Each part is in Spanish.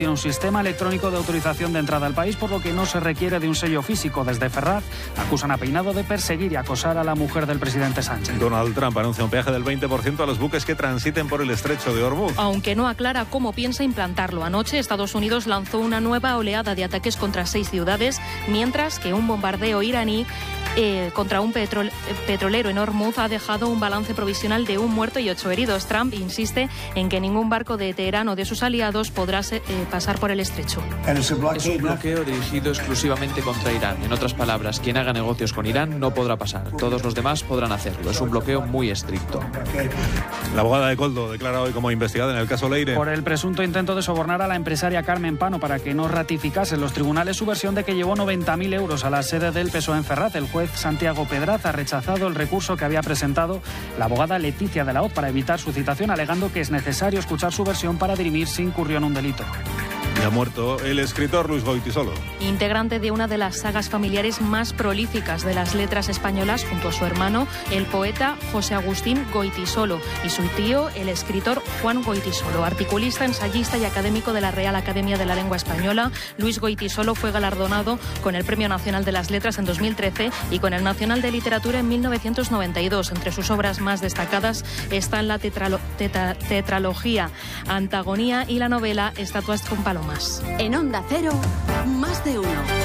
un sistema electrónico de autorización de entrada al país, por lo que no se requiere de un sello físico. Desde Ferraz acusan a Peinado de perseguir y acosar a la mujer del presidente Sánchez. Donald Trump anuncia un peaje del 20% a los buques que transiten por el estrecho de Hormuz. Aunque no aclara cómo piensa implantarlo. Anoche Estados Unidos lanzó una nueva oleada de ataques contra 6 ciudades, mientras que un bombardeo iraní contra un petrolero en Hormuz ha dejado un balance provisional de 1 muerto y 8 heridos. Trump insiste en que ningún barco de Teherán o de sus aliados podrá pasar por el estrecho. Es un bloqueo dirigido exclusivamente contra Irán. En otras palabras, quien haga negocios con Irán no podrá pasar. Todos los demás podrán hacerlo. Es un bloqueo muy estricto. La abogada de Koldo declara hoy como investigada en el caso Leire. Por el presunto intento de sobornar a la empresaria Carmen Pano para que no ratificase en los tribunales su versión de que llevó 90.000 euros a la sede del PSOE en Ferraz. El juez Santiago Pedraz ha rechazado el recurso que había presentado la abogada Leticia de la Hoz para evitar su citación, alegando que es necesario escuchar su versión para dirimir si incurrió en un delito. Y ha muerto el escritor Luis Goytisolo. Integrante de una de las sagas familiares más prolíficas de las letras españolas, junto a su hermano, el poeta José Agustín Goytisolo, y su tío, el escritor Juan Goytisolo. Articulista, ensayista y académico de la Real Academia de la Lengua Española, Luis Goytisolo fue galardonado con el Premio Nacional de las Letras en 2013 y con el Nacional de Literatura en 1992. Entre sus obras más destacadas están la tetralogía Antagonía y la novela Estatuas con palomas. En Onda Cero, Más de Uno.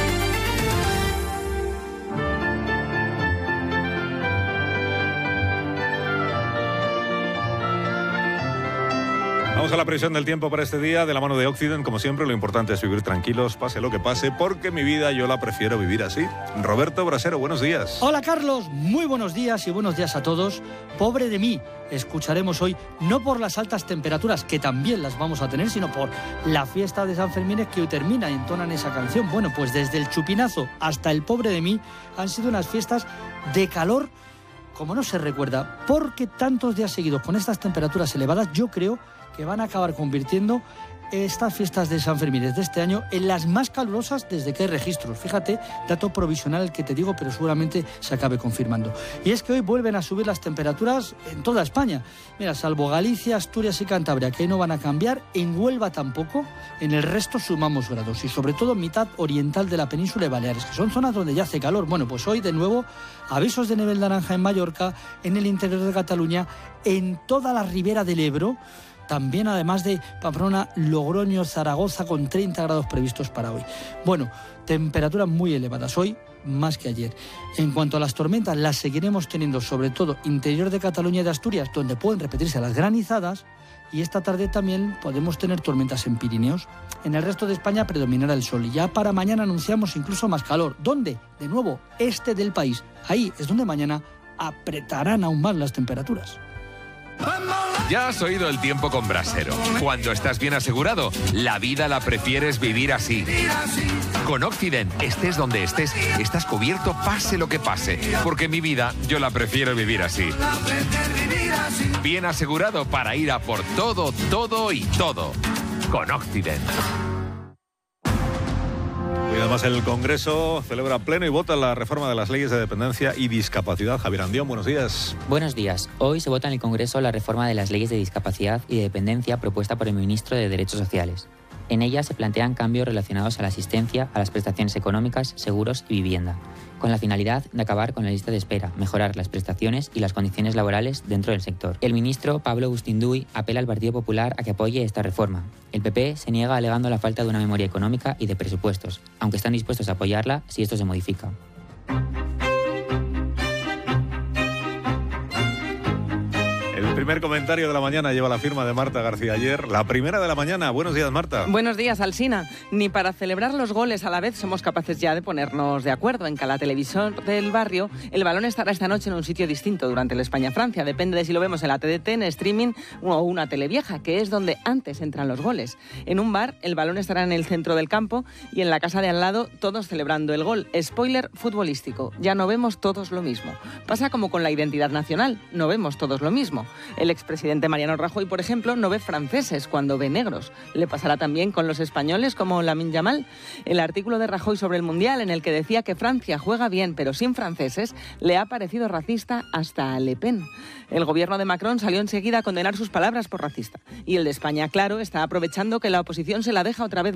Vamos a la previsión del tiempo para este día de la mano de Occident. Como siempre, lo importante es vivir tranquilos, pase lo que pase, porque mi vida yo la prefiero vivir así. Roberto Brasero, buenos días. Hola Carlos, muy buenos días y buenos días a todos. Pobre de mí, escucharemos hoy, no por las altas temperaturas, que también las vamos a tener, sino por la fiesta de San Fermín que hoy termina y entonan esa canción. Bueno, pues desde el chupinazo hasta el pobre de mí han sido unas fiestas de calor como no se recuerda, porque tantos días seguidos con estas temperaturas elevadas, yo creo que van a acabar convirtiendo estas fiestas de San Fermín de este año en las más calurosas desde que hay registros. Fíjate, dato provisional el que te digo, pero seguramente se acabe confirmando. Y es que hoy vuelven a subir las temperaturas en toda España. Mira, salvo Galicia, Asturias y Cantabria, que no van a cambiar, en Huelva tampoco, en el resto sumamos grados. Y sobre todo mitad oriental de la península de Baleares, que son zonas donde ya hace calor. Bueno, pues hoy de nuevo avisos de nivel naranja en Mallorca, en el interior de Cataluña, en toda la ribera del Ebro. También, además de Pamplona, Logroño, Zaragoza, con 30 grados previstos para hoy. Bueno, temperaturas muy elevadas hoy, más que ayer. En cuanto a las tormentas, las seguiremos teniendo, sobre todo interior de Cataluña y de Asturias, donde pueden repetirse las granizadas, y esta tarde también podemos tener tormentas en Pirineos. En el resto de España predominará el sol, y ya para mañana anunciamos incluso más calor. ¿Dónde? De nuevo, este del país. Ahí es donde mañana apretarán aún más las temperaturas. Ya has oído el tiempo con Brasero. Cuando estás bien asegurado, la vida la prefieres vivir así. Con Occident, estés donde estés, estás cubierto pase lo que pase. Porque mi vida, yo la prefiero vivir así. Bien asegurado para ir a por todo, todo y todo. Con Occident. Y además el Congreso celebra pleno y vota la reforma de las leyes de dependencia y discapacidad. Javier Andión, buenos días. Buenos días. Hoy se vota en el Congreso la reforma de las leyes de discapacidad y de dependencia propuesta por el ministro de Derechos Sociales. En ella se plantean cambios relacionados a la asistencia, a las prestaciones económicas, seguros y vivienda, con la finalidad de acabar con la lista de espera, mejorar las prestaciones y las condiciones laborales dentro del sector. El ministro Pablo Bustinduy apela al Partido Popular a que apoye esta reforma. El PP se niega alegando la falta de una memoria económica y de presupuestos, aunque están dispuestos a apoyarla si esto se modifica. El primer comentario de la mañana lleva la firma de Marta García Ayer. La primera de la mañana. Buenos días, Marta. Buenos días, Alsina. Ni para celebrar los goles a la vez somos capaces ya de ponernos de acuerdo en que a la televisor del barrio el balón estará esta noche en un sitio distinto durante el España-Francia. Depende de si lo vemos en la TDT, en streaming o una televieja, que es donde antes entran los goles. En un bar, el balón estará en el centro del campo y en la casa de al lado todos celebrando el gol. Spoiler futbolístico. Ya no vemos todos lo mismo. Pasa como con la identidad nacional. No vemos todos lo mismo. El expresidente Mariano Rajoy, por ejemplo, no ve franceses cuando ve negros. ¿Le pasará también con los españoles como Lamine Yamal? El artículo de Rajoy sobre el Mundial, en el que decía que Francia juega bien pero sin franceses, le ha parecido racista hasta a Le Pen. El gobierno de Macron salió enseguida a condenar sus palabras por racista. Y el de España, claro, está aprovechando que la oposición se la deja otra vez